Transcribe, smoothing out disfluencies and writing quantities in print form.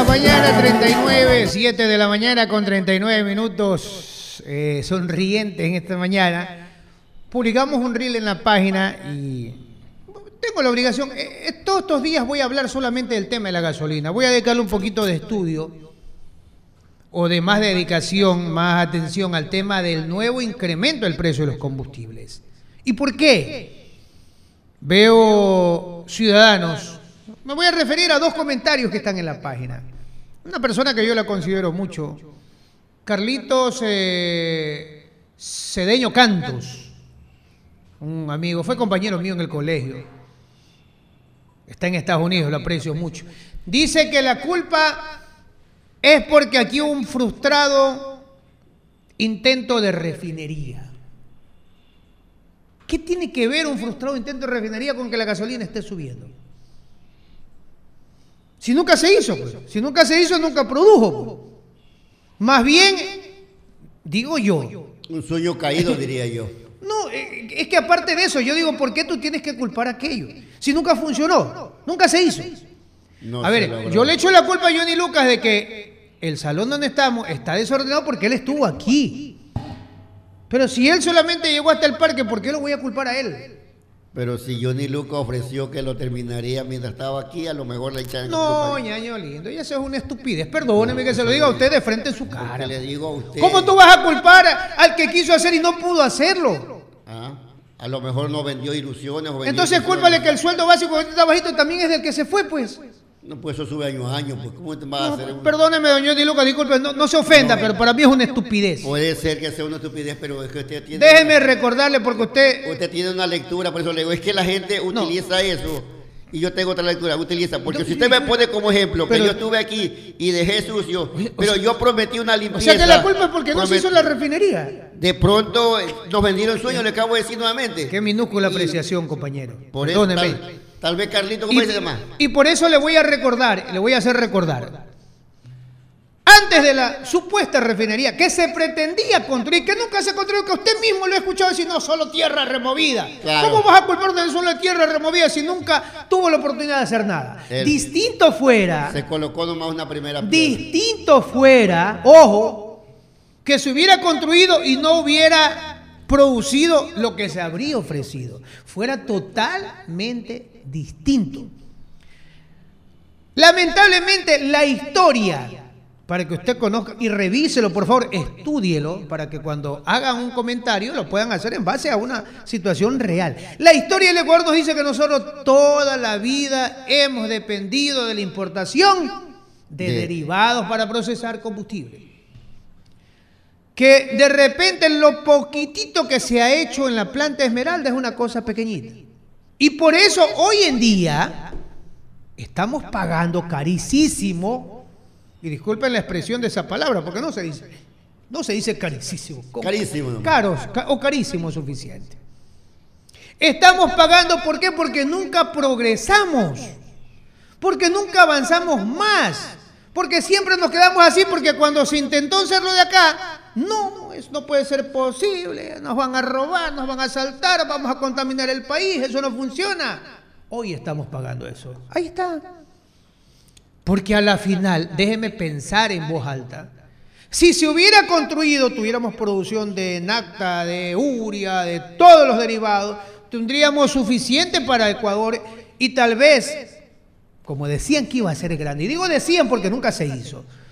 la mañana, 39, 7 de la mañana con 39 minutos, sonrientes en esta mañana. Publicamos un reel en la página y tengo la obligación, todos estos días voy a hablar solamente del tema de la gasolina. Voy a dedicarle un poquito de estudio o de más dedicación, más atención al tema del nuevo incremento del precio de los combustibles. ¿Y por qué? Veo ciudadanos. Me voy a referir a dos comentarios que están en la página. Una persona que yo la considero mucho, Carlitos Cedeño Cantos, un amigo, fue compañero mío en el colegio, está en Estados Unidos, lo aprecio mucho. Dice que la culpa es porque aquí hubo un frustrado intento de refinería. ¿Qué tiene que ver un frustrado intento de refinería con que la gasolina esté subiendo? Si nunca se hizo, pues. Si nunca se hizo, nunca produjo, pues. Más bien, digo yo. Un sueño caído, diría yo. No, es que aparte de eso, yo digo, ¿por qué tú tienes que culpar aquello? Si nunca funcionó, nunca se hizo. No a ver, yo le echo la culpa a Johnny Lucas de que el salón donde estamos está desordenado porque él estuvo aquí. Pero si él solamente llegó hasta el parque, ¿por qué lo voy a culpar a él? Pero si Johnny Lucas ofreció que lo terminaría mientras estaba aquí, a lo mejor le echan... No, ñaño lindo, y eso es una estupidez. Perdóneme que se lo diga a usted de frente en su cara. Le digo a usted... ¿Cómo tú vas a culpar al que quiso hacer y no pudo hacerlo? A lo mejor no vendió ilusiones. O vendió entonces cúlpale que el sueldo básico que está bajito también es del que se fue, pues. No, pues eso sube año a año, pues ¿cómo te vas a hacer? Perdóneme, don Johnny Lucas, disculpe, no se ofenda, pero para mí es una estupidez. Puede ser que sea una estupidez, pero es que usted tiene... Déjeme recordarle porque Usted tiene una lectura, por eso le digo, es que la gente utiliza eso. Y yo tengo otra lectura, utiliza, porque si usted me pone como ejemplo, que yo estuve aquí y dejé sucio, pero yo prometí una limpieza. O sea que la culpa es porque no se hizo la refinería. De pronto nos vendieron sueños, le acabo de decir nuevamente. Qué minúscula apreciación, compañero. Por eso, perdóneme. Tal vez Carlito, ¿cómo se llama? Y por eso le voy a recordar, le voy a hacer recordar. Antes de la supuesta refinería que se pretendía construir, que nunca se construyó, que usted mismo lo ha escuchado decir, no, solo tierra removida. Claro. ¿Cómo vas a culpar de solo tierra removida si nunca tuvo la oportunidad de hacer nada? Distinto fuera... Se colocó nomás una primera piedra. Distinto fuera, ojo, que se hubiera construido y no hubiera producido lo que se habría ofrecido. Fuera totalmente distinto. Lamentablemente, la historia... para que usted conozca y revíselo, por favor, estúdielo, para que cuando hagan un comentario lo puedan hacer en base a una situación real. La historia del Ecuador nos dice que nosotros toda la vida hemos dependido de la importación de derivados para procesar combustible. Que de repente lo poquitito que se ha hecho en la planta Esmeralda es una cosa pequeñita. Y por eso hoy en día estamos pagando carísimo. Y disculpen la expresión de esa palabra, porque no se dice carísimo. Carísimo. Caros o carísimo es suficiente. Estamos pagando, ¿por qué? Porque nunca progresamos, porque nunca avanzamos más, porque siempre nos quedamos así, porque cuando se intentó hacerlo de acá, no, eso no puede ser posible, nos van a robar, nos van a asaltar, vamos a contaminar el país, eso no funciona. Hoy estamos pagando eso. Ahí está. Porque a la final, déjeme pensar en voz alta, si se hubiera construido, tuviéramos producción de nafta, de urea, de todos los derivados, tendríamos suficiente para Ecuador y tal vez, como decían que iba a ser grande, y digo decían porque nunca se hizo,